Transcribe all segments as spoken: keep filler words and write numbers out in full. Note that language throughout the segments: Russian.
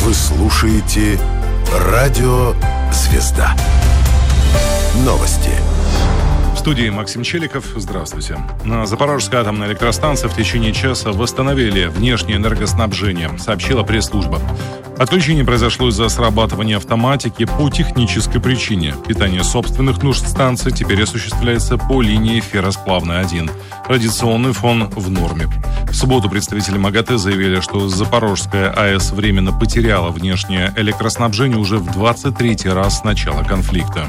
Вы слушаете «Радио Звезда». Новости. В студии Максим Челиков. Здравствуйте. На Запорожской атомной электростанции в течение часа восстановили внешнее энергоснабжение, сообщила пресс-служба. Отключение произошло из-за срабатывания автоматики по технической причине. Питание собственных нужд станции теперь осуществляется по линии ферросплавной один. Радиационный фон в норме. В субботу представители МАГАТЭ заявили, что Запорожская АЭС временно потеряла внешнее электроснабжение уже в двадцать третий раз с начала конфликта.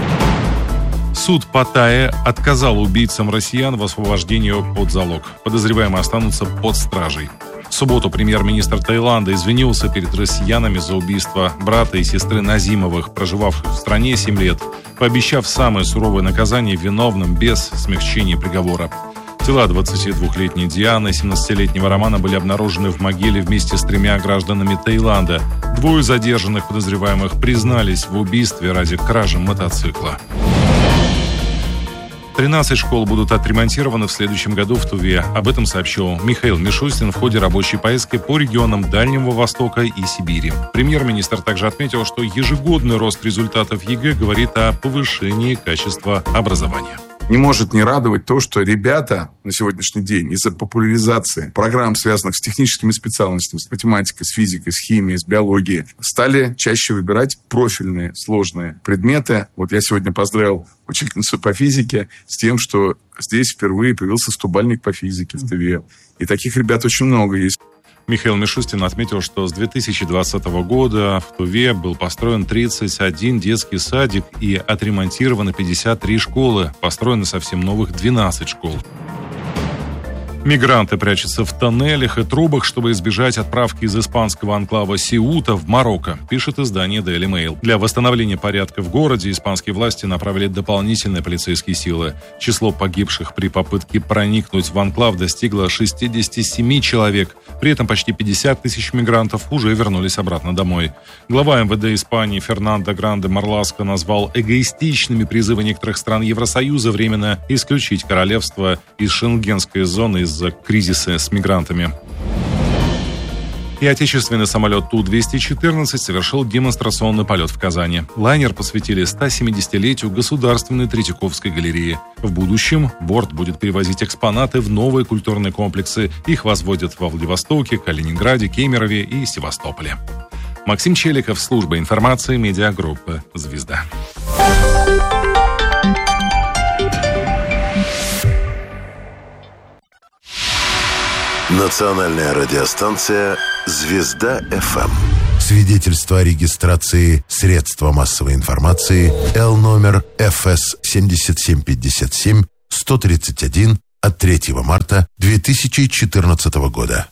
Суд Паттайи отказал убийцам россиян в освобождении под залог. Подозреваемые останутся под стражей. В субботу премьер-министр Таиланда извинился перед россиянами за убийство брата и сестры Назимовых, проживавших в стране семь лет, пообещав самое суровое наказание виновным без смягчения приговора. Тела двадцатидвухлетней Дианы и семнадцатилетнего Романа были обнаружены в могиле вместе с тремя гражданами Таиланда. Двое задержанных подозреваемых признались в убийстве ради кражи мотоцикла. тринадцать школ будут отремонтированы в следующем году в Туве. Об этом сообщил Михаил Мишустин в ходе рабочей поездки по регионам Дальнего Востока и Сибири. Премьер-министр также отметил, что ежегодный рост результатов ЕГЭ говорит о повышении качества образования. Не может не радовать то, что ребята на сегодняшний день из-за популяризации программ, связанных с техническими специальностями, с математикой, с физикой, с химией, с биологией, стали чаще выбирать профильные сложные предметы. Вот я сегодня поздравил учительницу по физике с тем, что здесь впервые появился стобальник по физике в Туве. И таких ребят очень много есть. Михаил Мишустин отметил, что с две тысячи двадцатого года в Туве был построен тридцать один детский садик и отремонтировано пятьдесят три школы, построено совсем новых двенадцать школ. Мигранты прячутся в тоннелях и трубах, чтобы избежать отправки из испанского анклава Сеута в Марокко, пишет издание Daily Mail. Для восстановления порядка в городе испанские власти направили дополнительные полицейские силы. Число погибших при попытке проникнуть в анклав достигло шестьдесят семь человек. При этом почти пятьдесят тысяч мигрантов уже вернулись обратно домой. Глава эм вэ дэ Испании Фернандо Гранде Марласко назвал эгоистичными призывы некоторых стран Евросоюза временно исключить королевство из шенгенской зоны из из-за кризиса с мигрантами. И отечественный самолет Ту двести четырнадцать совершил демонстрационный полет в Казани. Лайнер посвятили стосемидесятилетию Государственной Третьяковской галереи. В будущем борт будет перевозить экспонаты в новые культурные комплексы. Их возводят во Владивостоке, Калининграде, Кемерове и Севастополе. Максим Челиков, служба информации, медиагруппы «Звезда». Национальная радиостанция «Звезда-эф эм». Свидетельство о регистрации средства массовой информации Л номер эф эс семь семь пять семь сто тридцать один от третьего марта две тысячи четырнадцатого года.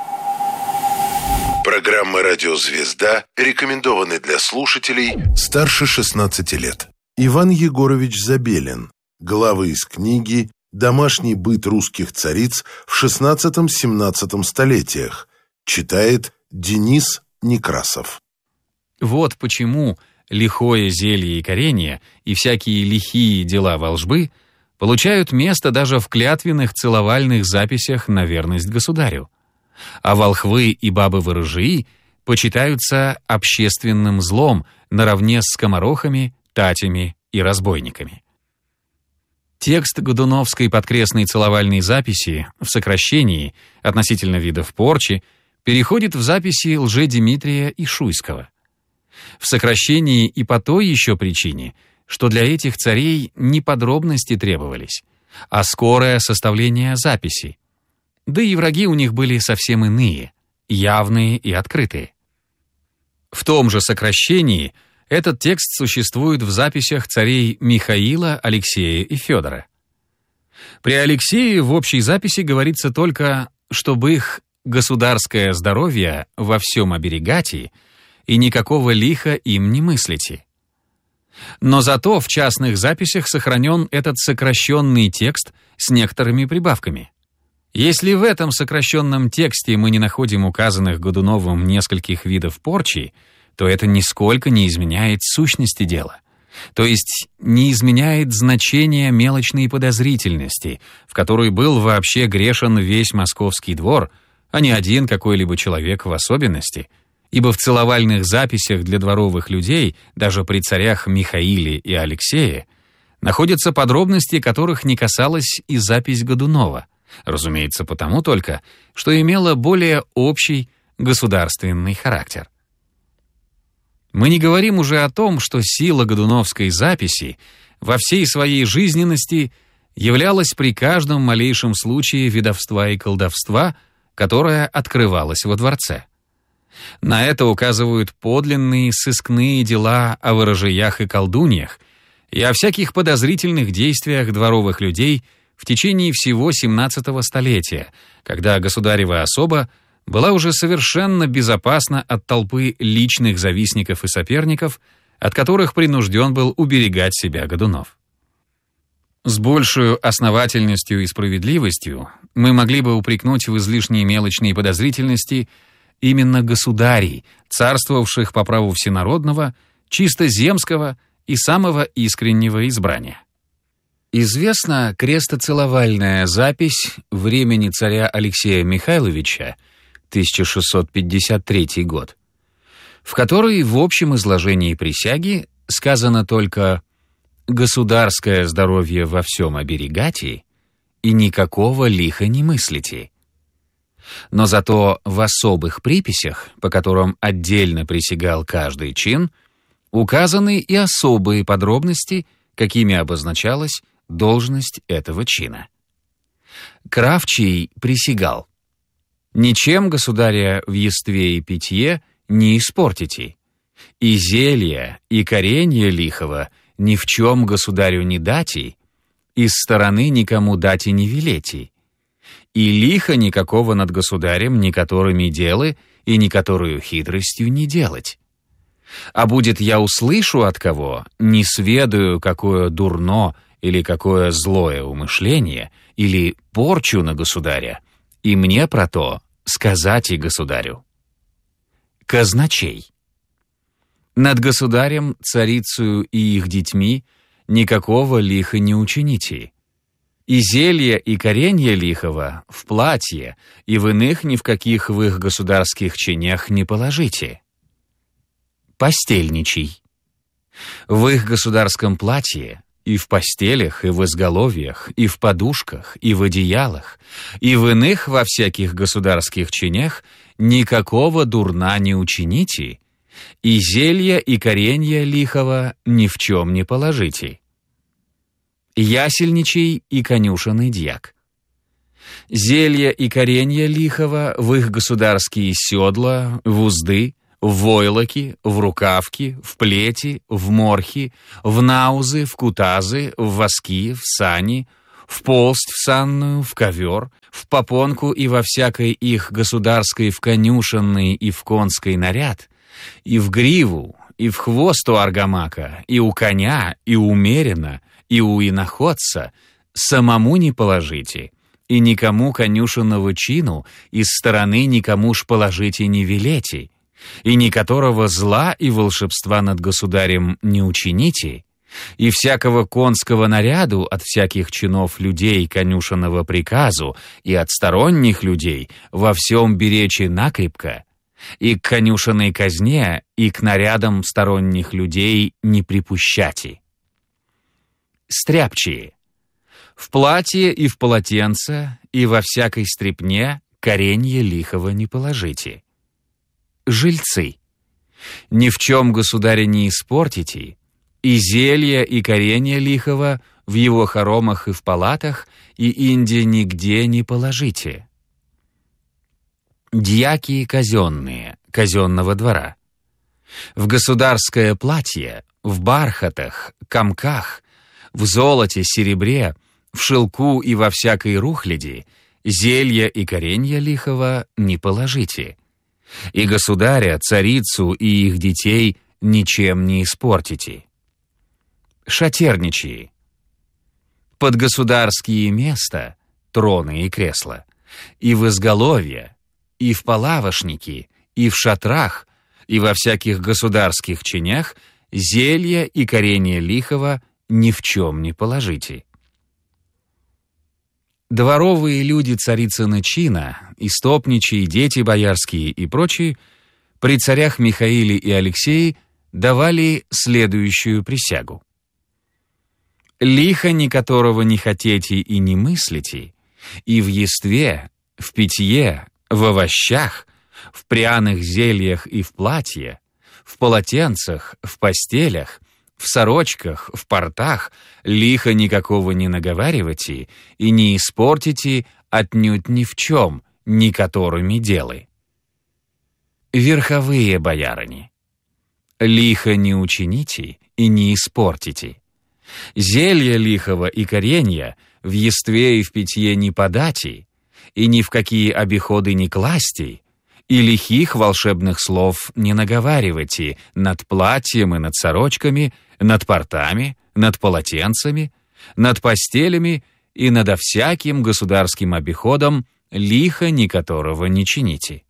Программы «Радио Звезда» рекомендованы для слушателей старше шестнадцати лет. Иван Егорович Забелин. Главы из книги «Домашний быт русских цариц в шестнадцатом-семнадцатом столетиях». Читает Денис Некрасов. Вот почему лихое зелье и коренье и всякие лихие дела волжбы получают место даже в клятвенных целовальных записях на верность государю. А волхвы и бабы-ворожии почитаются общественным злом наравне с скоморохами, татями и разбойниками. Текст Годуновской подкрестной целовальной записи в сокращении относительно видов порчи переходит в записи Лжедимитрия и Шуйского. В сокращении и по той еще причине, что для этих царей не подробности требовались, а скорое составление записи. Да и враги у них были совсем иные, явные и открытые. В том же сокращении этот текст существует в записях царей Михаила, Алексея и Федора. При Алексее в общей записи говорится только, чтобы их государское здоровье во всем оберегати и никакого лиха им не мыслите. Но зато в частных записях сохранен этот сокращенный текст с некоторыми прибавками. Если в этом сокращенном тексте мы не находим указанных Годуновым нескольких видов порчи, то это нисколько не изменяет сущности дела. То есть не изменяет значения мелочной подозрительности, в которой был вообще грешен весь московский двор, а не один какой-либо человек в особенности, Ибо в целовальных записях для дворовых людей, даже при царях Михаиле и Алексее, находятся подробности, которых не касалась и запись Годунова, разумеется, потому только, что имела более общий государственный характер. Мы не говорим уже о том, что сила годуновской записи во всей своей жизненности являлась при каждом малейшем случае ведовства и колдовства, которое открывалось во дворце. На это указывают подлинные сыскные дела о ворожеях и колдуньях и о всяких подозрительных действиях дворовых людей в течение всего семнадцатого столетия, когда государева особа была уже совершенно безопасна от толпы личных завистников и соперников, от которых принужден был уберегать себя Годунов. С большей основательностью и справедливостью мы могли бы упрекнуть в излишней мелочной подозрительности именно государей, царствовавших по праву всенародного, чисто земского и самого искреннего избрания. Известна крестоцеловальная запись времени царя Алексея Михайловича, тысяча шестьсот пятьдесят третий год, в которой в общем изложении присяги сказано только «государское здоровье во всем оберегати и никакого лиха не мыслите». Но зато в особых приписях, по которым отдельно присягал каждый чин, указаны и особые подробности, какими обозначалась должность этого чина. Кравчий присягал: «Ничем, государя, в естве и питье не испортите, и зелья, и коренья лихого ни в чем государю не дати, из стороны никому дати не велети, и лиха никакого над государем ни которыми делы и ни которую хитростью не делать. А будет я услышу от кого, не сведаю, какое дурно или какое злое умышление, или порчу на государя, и мне про то сказать и государю». Казначей. «Над государем, царицею и их детьми никакого лиха не учините. И зелья и коренья лихого в платье и в иных ни в каких в их государских чинях не положите». Постельничий. «В их государском платье и в постелях, и в изголовьях, и в подушках, и в одеялах, и в иных во всяких государских чинях никакого дурна не учините, и зелья и коренья лихого ни в чем не положите». Ясельничий и конюшенный дьяк. «Зелья и коренья лихого в их государские седла, в узды, в войлоки, в рукавки, в плети, в морхи, в наузы, в кутазы, в воски, в сани, в полсть в санную, в ковер, в попонку и во всякой их государской в конюшенный и в конской наряд, и в гриву, и в хвост у аргамака, и у коня, и умеренно, и у иноходца, самому не положите, и никому конюшенного чину из стороны никому ж положите не велете, и никакого зла и волшебства над государем не учините, и всякого конского наряду от всяких чинов людей конюшенного приказу и от сторонних людей во всем беречи накрепко, и к конюшенной казне, и к нарядам сторонних людей не припущати. Стряпчие. В платье и в полотенце, и во всякой стряпне коренья лихого не положите. Жильцы. Ни в чем государя не испортите, и зелья и коренья лихого в его хоромах и в палатах, и инде нигде не положите. Дьяки казенные, казенного двора. В государское платье, в бархатах, комках, в золоте, серебре, в шелку и во всякой рухляди зелья и коренья лихого не положите, и государя, царицу и их детей ничем не испортите. Шатерничьи. Под государские места, троны и кресла, и в изголовье, и в палавошники, и в шатрах, и во всяких государских чинях зелья и коренья лихого ни в чем не положите. Дворовые люди царицына чина, истопничьи, дети боярские и прочие при царях Михаиле и Алексее давали следующую присягу. «Лихо, ни которого не хотите и не мыслите, и в естве, в питье, в овощах, в пряных зельях и в платье, в полотенцах, в постелях, в сорочках, в портах, лихо никакого не наговаривайте и не испортите отнюдь ни в чем, ни которыми делы». Верховые боярыни. «Лихо не учините и не испортите. Зелья лихого и коренья в естве и в питье не подати, и ни в какие обиходы не класти, и лихих волшебных слов не наговаривайте над платьем и над сорочками, над портами, над полотенцами, над постелями и над всяким государским обиходом, лихо никоторого не чините».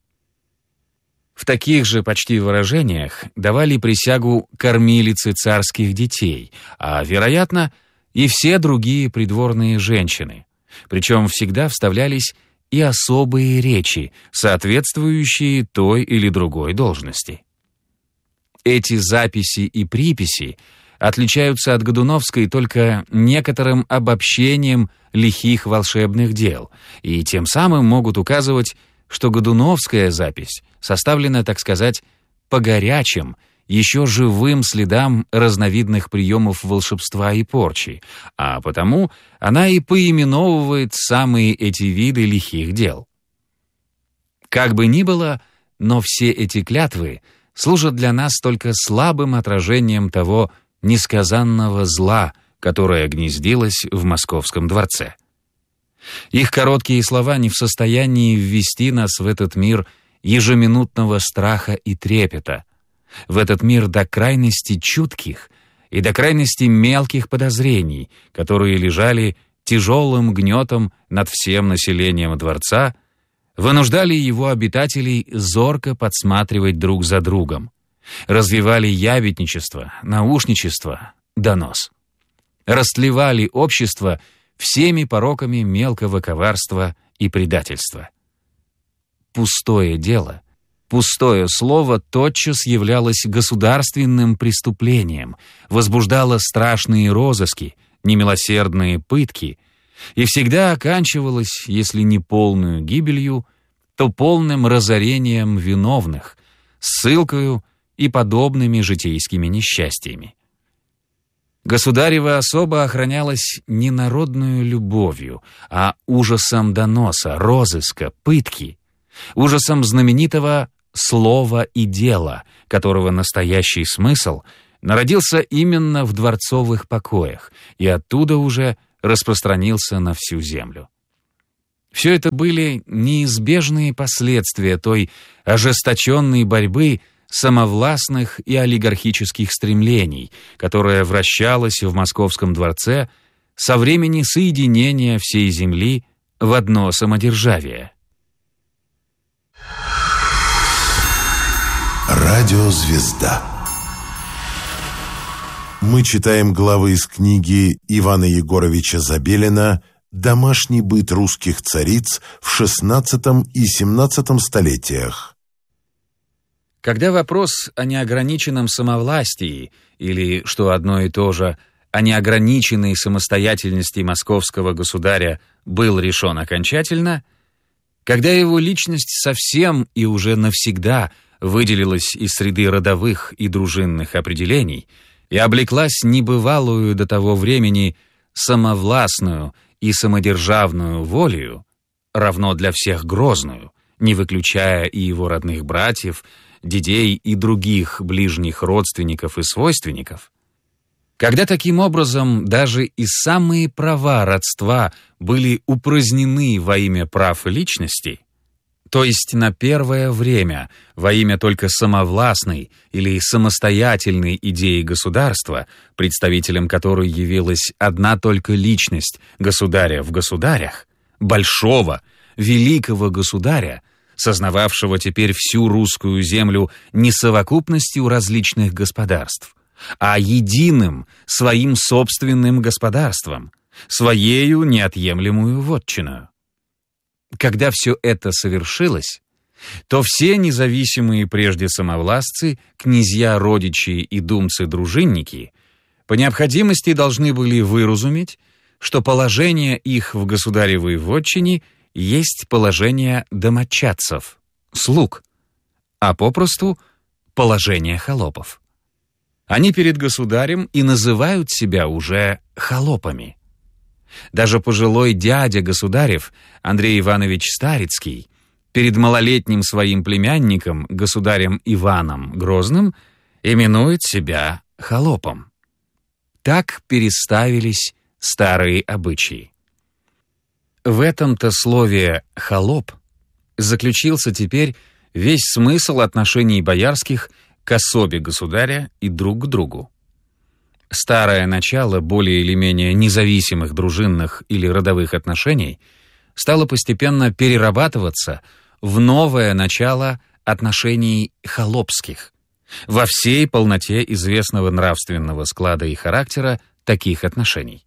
В таких же почти выражениях давали присягу кормилицы царских детей, а, вероятно, и все другие придворные женщины. Причем всегда вставлялись и особые речи, соответствующие той или другой должности. Эти записи и приписи отличаются от Годуновской только некоторым обобщением лихих волшебных дел, и тем самым могут указывать, что Годуновская запись составлена, так сказать, по горячим, еще живым следам разновидных приемов волшебства и порчи, а потому она и поименовывает самые эти виды лихих дел. Как бы ни было, но все эти клятвы служат для нас только слабым отражением того несказанного зла, которое гнездилось в Московском дворце. Их короткие слова не в состоянии ввести нас в этот мир ежеминутного страха и трепета, в этот мир до крайности чутких и до крайности мелких подозрений, которые лежали тяжелым гнетом над всем населением дворца, вынуждали его обитателей зорко подсматривать друг за другом, развивали ябедничество, наушничество, донос, растлевали общество всеми пороками мелкого коварства и предательства. Пустое дело, пустое слово тотчас являлось государственным преступлением, возбуждало страшные розыски, немилосердные пытки и всегда оканчивалось, если не полную гибелью, то полным разорением виновных, ссылкою и подобными житейскими несчастьями. Государева особа охранялась не народную любовью, а ужасом доноса, розыска, пытки, ужасом знаменитого «слова и дела», которого настоящий смысл народился именно в дворцовых покоях и оттуда уже распространился на всю землю. Все это были неизбежные последствия той ожесточенной борьбы самовластных и олигархических стремлений, которая вращалась в Московском дворце со времени соединения всей земли в одно самодержавие. Радиозвезда. Мы читаем главы из книги Ивана Егоровича Забелина «Домашний быт русских цариц в шестнадцатом и семнадцатом столетиях». Когда вопрос о неограниченном самовластии, или, что одно и то же, о неограниченной самостоятельности московского государя был решен окончательно, когда его личность совсем и уже навсегда выделилась из среды родовых и дружинных определений и облеклась небывалую до того времени самовластную и самодержавную волею, равно для всех грозную, не выключая и его родных братьев, дедей и других ближних родственников и свойственников, когда таким образом даже и самые права родства были упразднены во имя прав личности, то есть на первое время во имя только самовластной или самостоятельной идеи государства, представителем которой явилась одна только личность государя в государях, большого, великого государя, сознававшего теперь всю русскую землю не совокупностью различных господарств, а единым своим собственным господарством, своею неотъемлемую вотчиною. Когда все это совершилось, то все независимые прежде самовластцы, князья-родичи и думцы-дружинники по необходимости должны были выразуметь, что положение их в государевой вотчине есть положение домочадцев, слуг, а попросту положение холопов. Они перед государем и называют себя уже холопами. Даже пожилой дядя государев, Андрей Иванович Старицкий, перед малолетним своим племянником, государем Иваном Грозным, именует себя холопом. Так переставились старые обычаи. В этом-то слове «холоп» заключился теперь весь смысл отношений боярских к особе государя и друг к другу. Старое начало более или менее независимых дружинных или родовых отношений стало постепенно перерабатываться в новое начало отношений холопских, во всей полноте известного нравственного склада и характера таких отношений.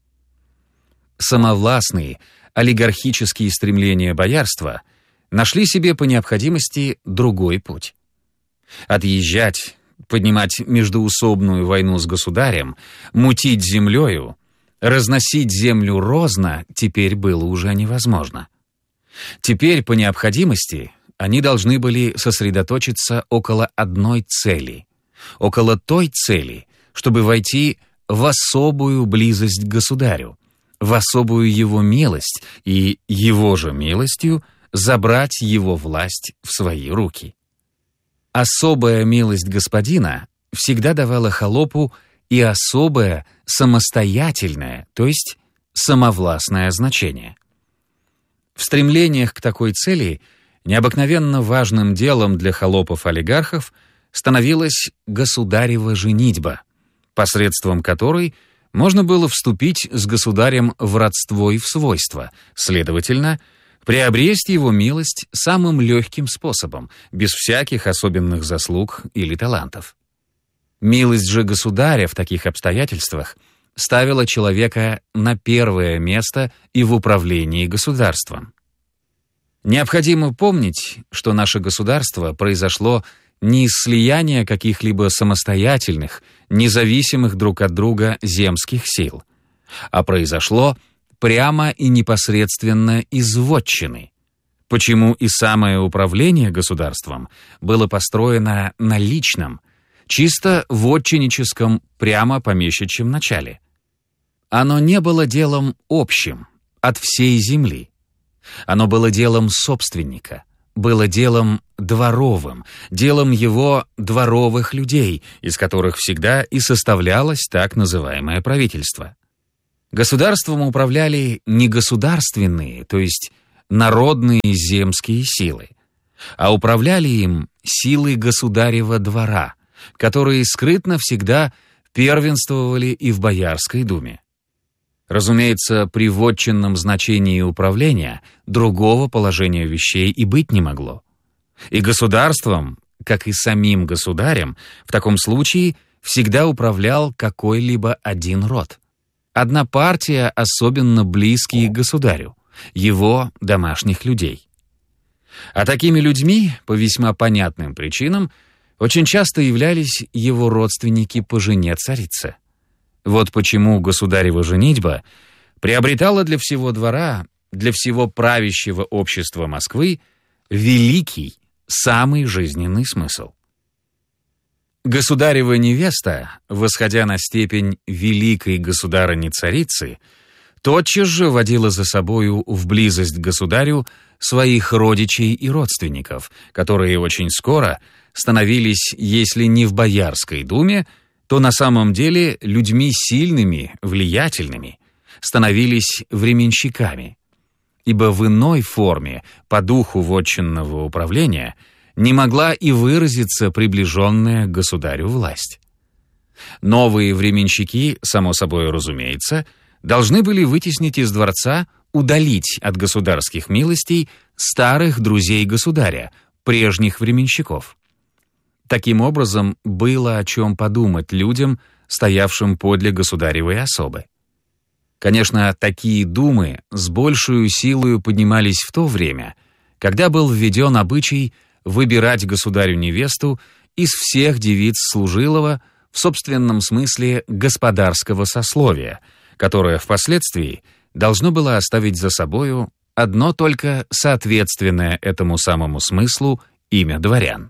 Самовластные, олигархические стремления боярства нашли себе по необходимости другой путь. Отъезжать, поднимать междоусобную войну с государем, мутить землею, разносить землю розно теперь было уже невозможно. Теперь, по необходимости, они должны были сосредоточиться около одной цели, около той цели, чтобы войти в особую близость к государю, в особую его милость и его же милостью забрать его власть в свои руки. Особая милость господина всегда давала холопу и особое самостоятельное, то есть самовластное значение. В стремлениях к такой цели необыкновенно важным делом для холопов-олигархов становилась государева женитьба, посредством которой можно было вступить с государем в родство и в свойство, следовательно, приобрести его милость самым легким способом, без всяких особенных заслуг или талантов. Милость же государя в таких обстоятельствах ставила человека на первое место и в управлении государством. Необходимо помнить, что наше государство произошло не из слияния каких-либо самостоятельных, независимых друг от друга земских сил, а произошло прямо и непосредственно из вотчины, почему и самое управление государством было построено на личном, чисто вотчинническом, прямо помещичьем начале. Оно не было делом общим, от всей земли. Оно было делом собственника, было делом дворовым, делом его дворовых людей, из которых всегда и составлялось так называемое правительство. Государством управляли не государственные, то есть народные земские силы, а управляли им силы государева двора, которые скрытно всегда первенствовали и в Боярской думе. Разумеется, при вотчинном значении управления другого положения вещей и быть не могло. И государством, как и самим государем, в таком случае всегда управлял какой-либо один род. Одна партия, особенно близкие к государю, его домашних людей. А такими людьми, по весьма понятным причинам, очень часто являлись его родственники по жене царицы. Вот почему государева женитьба приобретала для всего двора, для всего правящего общества Москвы великий, самый жизненный смысл. Государева невеста, восходя на степень великой государыни-царицы, тотчас же водила за собою в близость к государю своих родичей и родственников, которые очень скоро становились, если не в Боярской думе, то на самом деле людьми сильными, влиятельными, становились временщиками, ибо в иной форме, по духу вотчинного управления, не могла и выразиться приближенная к государю власть. Новые временщики, само собой разумеется, должны были вытеснить из дворца, удалить от государских милостей старых друзей государя, прежних временщиков. Таким образом, было о чем подумать людям, стоявшим подле государевой особы. Конечно, такие думы с большей силой поднимались в то время, когда был введен обычай выбирать государю невесту из всех девиц служилого, в собственном смысле господарского сословия, которое впоследствии должно было оставить за собою одно только соответственное этому самому смыслу имя дворян.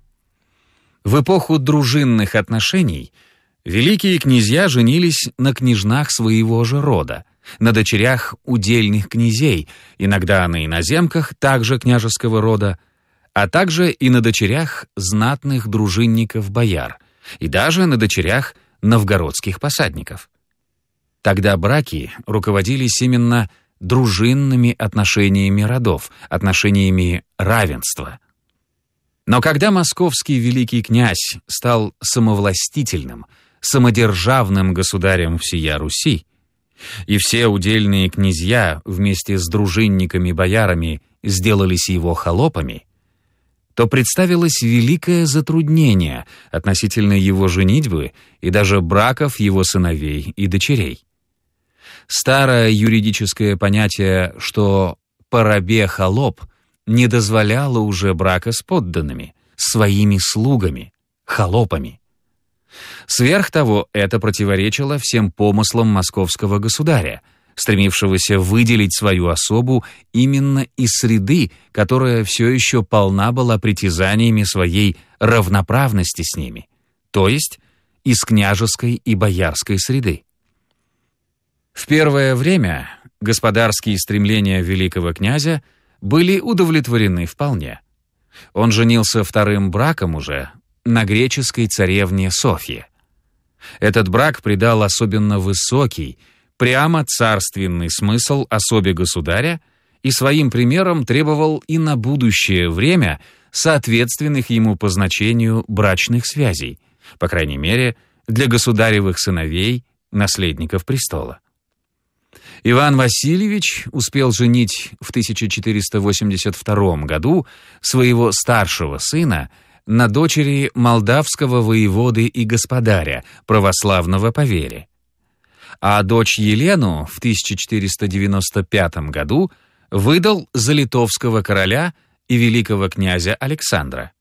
В эпоху дружинных отношений великие князья женились на княжнах своего же рода, на дочерях удельных князей, иногда на иноземках также княжеского рода, а также и на дочерях знатных дружинников-бояр, и даже на дочерях новгородских посадников. Тогда браки руководились именно дружинными отношениями родов, отношениями равенства. Но когда московский великий князь стал самовластительным, самодержавным государем всея Руси, и все удельные князья вместе с дружинниками-боярами сделались его холопами, то представилось великое затруднение относительно его женитьбы и даже браков его сыновей и дочерей. Старое юридическое понятие, что «по рабе холоп» не дозволяло уже брака с подданными, своими слугами, холопами. Сверх того, это противоречило всем помыслам московского государя, стремившегося выделить свою особу именно из среды, которая все еще полна была притязаниями своей равноправности с ними, то есть из княжеской и боярской среды. В первое время господарские стремления великого князя были удовлетворены вполне. Он женился вторым браком уже на греческой царевне Софье. Этот брак придал особенно высокий, прямо царственный смысл особе государя и своим примером требовал и на будущее время соответственных ему по значению брачных связей, по крайней мере, для государевых сыновей, наследников престола. Иван Васильевич успел женить в тысяча четыреста восемьдесят втором году своего старшего сына на дочери молдавского воеводы и господаря, православного по вере. А дочь Елену в тысяча четыреста девяносто пятом году выдал за литовского короля и великого князя Александра.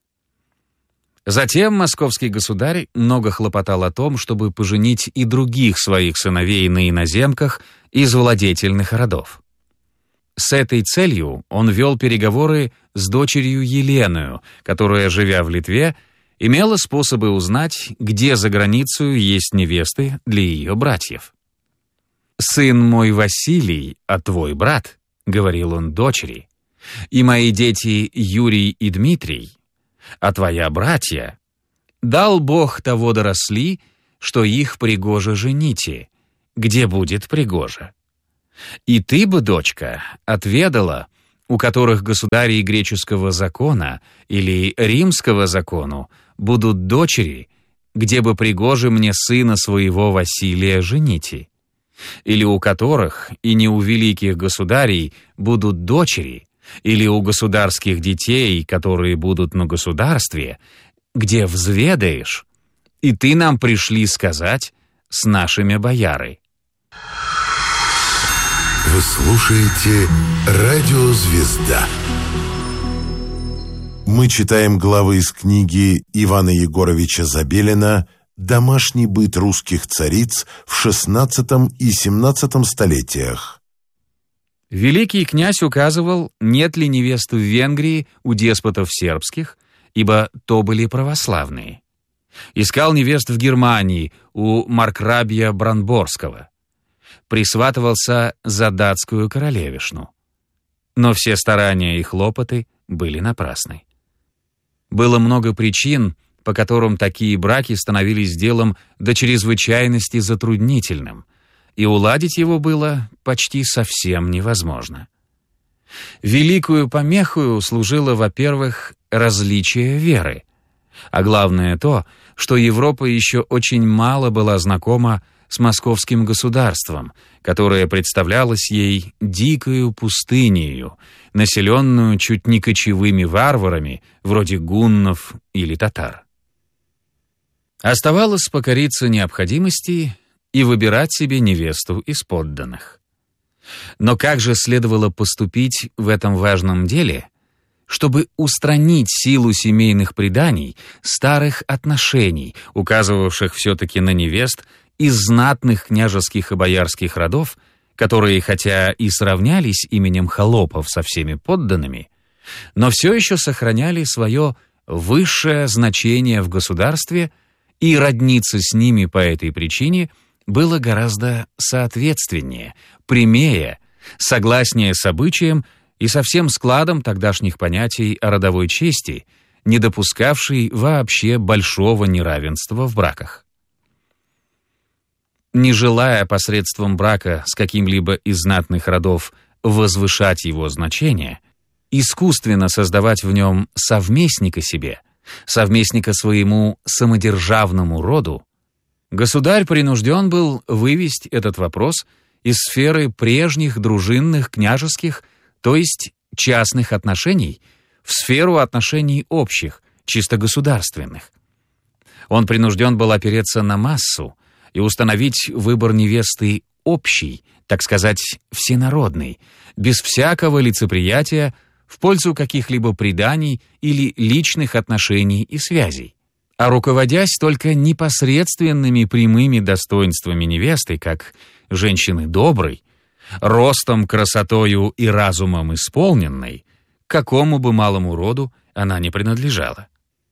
Затем московский государь много хлопотал о том, чтобы поженить и других своих сыновей на иноземках из владетельных родов. С этой целью он вел переговоры с дочерью Еленою, которая, живя в Литве, имела способы узнать, где за границей есть невесты для ее братьев. «Сын мой Василий, а твой брат», — говорил он дочери, «и мои дети Юрий и Дмитрий, а твоя братья, дал Бог того доросли, что их пригоже жените, где будет пригоже. И ты бы, дочка, отведала, у которых государей греческого закона или римского закону будут дочери, где бы пригоже мне сына своего Василия жените, или у которых и не у великих государей будут дочери, или у государских детей, которые будут на государстве, где взведаешь, и ты нам пришли сказать с нашими бояры». Вы слушаете «Радио Звезда». Мы читаем главы из книги Ивана Егоровича Забелина «Домашний быт русских цариц в шестнадцатом и семнадцатом столетиях». Великий князь указывал, нет ли невесты в Венгрии у деспотов сербских, ибо то были православные. Искал невест в Германии у маркграбья Бранборского. Присватывался за датскую королевишну. Но все старания и хлопоты были напрасны. Было много причин, по которым такие браки становились делом до чрезвычайности затруднительным, и уладить его было почти совсем невозможно. Великую помехою служило, во-первых, различие веры, а главное то, что Европа еще очень мало была знакома с московским государством, которое представлялось ей дикою пустынею, населенную чуть не кочевыми варварами, вроде гуннов или татар. Оставалось покориться необходимости и выбирать себе невесту из подданных. Но как же следовало поступить в этом важном деле, чтобы устранить силу семейных преданий, старых отношений, указывавших все-таки на невест из знатных княжеских и боярских родов, которые, хотя и сравнялись именем холопов со всеми подданными, но все еще сохраняли свое высшее значение в государстве, и родниться с ними по этой причине было гораздо соответственнее, прямее, согласнее с обычаем и со всем складом тогдашних понятий о родовой чести, не допускавшей вообще большого неравенства в браках. Не желая посредством брака с каким-либо из знатных родов возвышать его значение, искусственно создавать в нем совместника себе, совместника своему самодержавному роду, государь принужден был вывести этот вопрос из сферы прежних дружинных, княжеских, то есть частных отношений, в сферу отношений общих, чисто государственных. Он принужден был опереться на массу и установить выбор невесты общий, так сказать, всенародный, без всякого лицеприятия в пользу каких-либо преданий или личных отношений и связей, а руководясь только непосредственными прямыми достоинствами невесты, как женщины доброй, ростом, красотою и разумом исполненной, к какому бы малому роду она не принадлежала.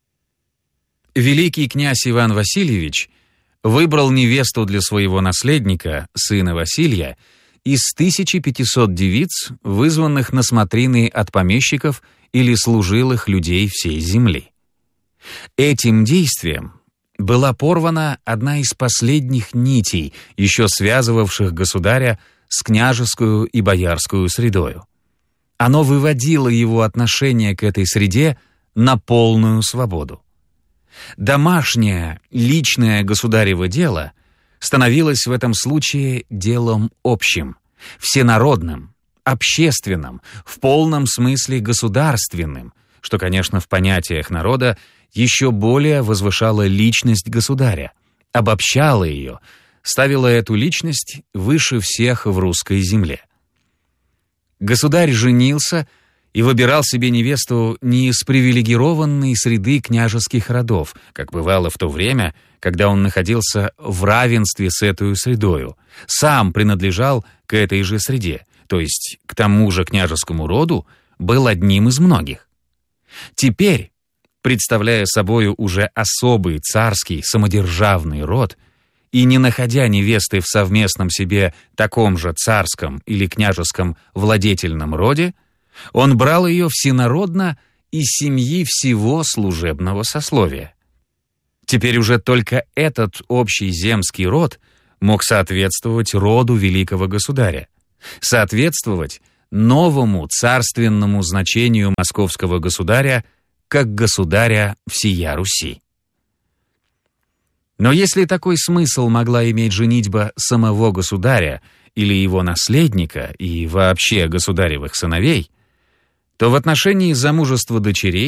Великий князь Иван Васильевич выбрал невесту для своего наследника, сына Василия, из тысячи пятисот девиц, вызванных на смотрины от помещиков или служилых людей всей земли. Этим действием была порвана одна из последних нитей, еще связывавших государя с княжескую и боярскую средою. Оно выводило его отношение к этой среде на полную свободу. Домашнее, личное государево дело становилось в этом случае делом общим, всенародным, общественным, в полном смысле государственным, что, конечно, в понятиях народа еще более возвышало личность государя, обобщало ее, ставило эту личность выше всех в русской земле. Государь женился и выбирал себе невесту не из привилегированной среды княжеских родов, как бывало в то время, когда он находился в равенстве с этой средою, сам принадлежал к этой же среде, то есть к тому же княжескому роду, был одним из многих. Теперь, представляя собою уже особый царский самодержавный род и не находя невесты в совместном себе таком же царском или княжеском владетельном роде, он брал ее всенародно из семьи всего служебного сословия. Теперь уже только этот общий земский род мог соответствовать роду великого государя, соответствовать новому царственному значению московского государя как государя всея Руси. Но если такой смысл могла иметь женитьба самого государя или его наследника и вообще государевых сыновей, то в отношении замужества дочерей